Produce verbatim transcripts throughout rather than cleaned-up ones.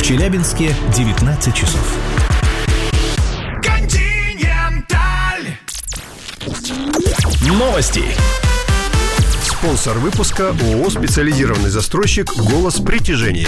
Челябинске девятнадцать часов. Континенталь. Новости. Спонсор выпуска ООО «Специализированный застройщик «Голос притяжения».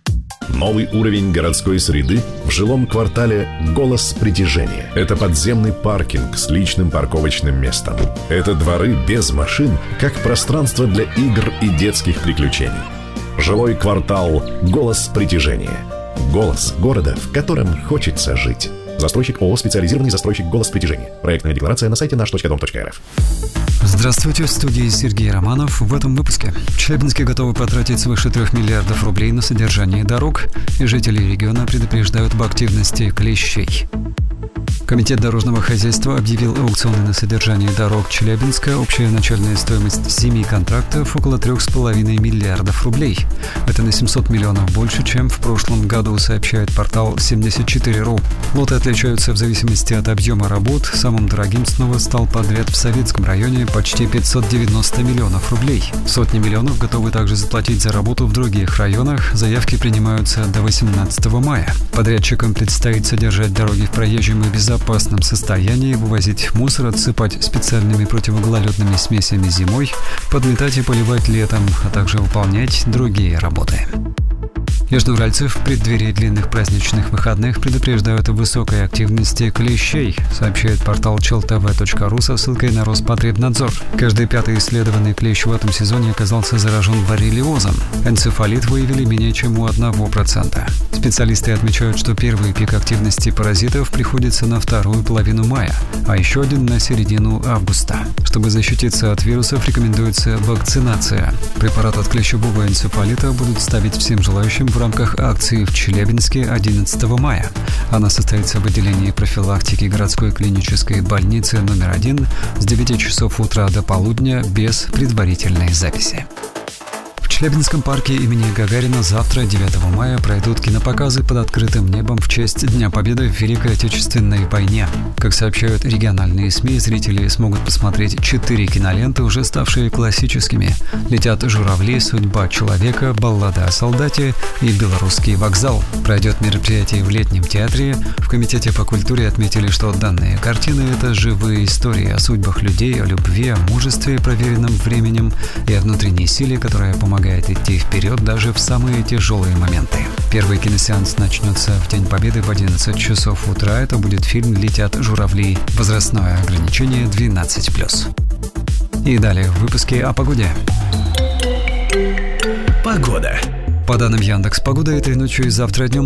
Новый уровень городской среды в жилом квартале «Голос притяжения». Это подземный паркинг с личным парковочным местом. Это дворы без машин, как пространство для игр и детских приключений. Жилой квартал «Голос притяжения». Голос города, в котором хочется жить. Застройщик ООО «Специализированный застройщик «Голос притяжения». Проектная декларация на сайте наш точка дом точка эр эф. Здравствуйте, в студии Сергей Романов. В этом выпуске. В Челябинске готовы потратить свыше трех миллиардов рублей на содержание дорог, и жители региона предупреждают об активности клещей. Комитет дорожного хозяйства объявил аукционы на содержание дорог Челябинска. Общая начальная стоимость семи контрактов около трех с половиной миллиардов рублей. Это на семьсот миллионов больше, чем в прошлом году, сообщает портал семьдесят четыре точка ру. Лоты отличаются в зависимости от объема работ. Самым дорогим снова стал подряд в Советском районе, почти пятьсот девяносто миллионов рублей. Сотни миллионов готовы также заплатить за работу в других районах. Заявки принимаются до восемнадцатого мая. Подрядчикам предстоит содержать дороги в проезжем и безопасном опасном состоянии, вывозить мусор, отсыпать специальными противогололедными смесями зимой, подметать и поливать летом, а также выполнять другие работы. Южноуральцев в преддверии длинных праздничных выходных предупреждают о высокой активности клещей, сообщает портал чел тэ вэ точка ру со ссылкой на Роспотребнадзор. Каждый пятый исследованный клещ в этом сезоне оказался заражен боррелиозом. Энцефалит выявили менее чем у одного процента. Специалисты отмечают, что первый пик активности паразитов приходится на вторую половину мая, а еще один на середину августа. Чтобы защититься от вирусов, рекомендуется вакцинация. Препарат от клещевого энцефалита будут ставить всем желающим в рамках акции в Челябинске одиннадцатого мая. Она состоится в отделении профилактики городской клинической больницы номер один с девяти часов утра до полудня без предварительной записи. В Челябинском парке имени Гагарина завтра, девятого мая, пройдут кинопоказы под открытым небом в честь Дня Победы в Великой Отечественной войне. Как сообщают региональные СМИ, зрители смогут посмотреть четыре киноленты, уже ставшие классическими. «Летят журавли», «Судьба человека», «Баллада о солдате» и «Белорусский вокзал». Пройдет мероприятие в Летнем театре. В Комитете по культуре отметили, что данные картины – это живые истории о судьбах людей, о любви, о мужестве, проверенном временем, и о внутренней силе, которая помогает идти вперед даже в самые тяжелые моменты. Первый киносеанс начнется в День Победы в одиннадцать часов утра. Это будет фильм «Летят журавли». Возрастное ограничение двенадцать плюс. И далее в выпуске о погоде. Погода. По данным Яндекс.Погода, этой ночью и завтра днем